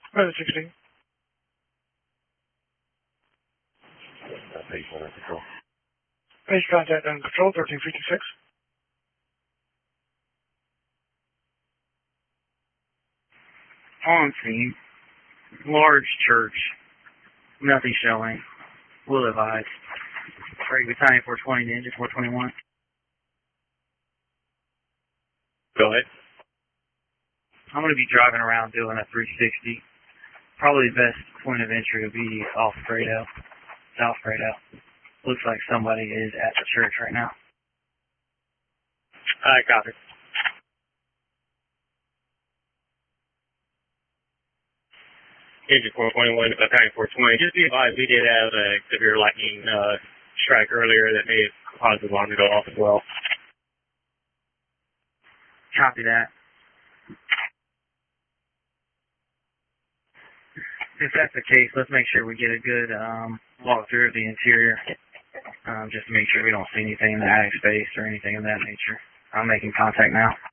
Weather 16. Page 1 under control. Page contact under control, 1356. On scene. Large church. Nothing showing. Will advise. Break battalion 420 to engine 421. Go ahead. I'm going to be driving around doing a 360. Probably the best point of entry will be off Grado. South Grado. Looks like somebody is at the church right now. Alright, copy. Engine 421 to battalion 420. Just be advised, we did have a severe lightning strike earlier that may have caused the alarm to go off as well. Copy that. If that's the case, let's make sure we get a good walkthrough of the interior, just to make sure we don't see anything in the attic space or anything of that nature. I'm making contact now.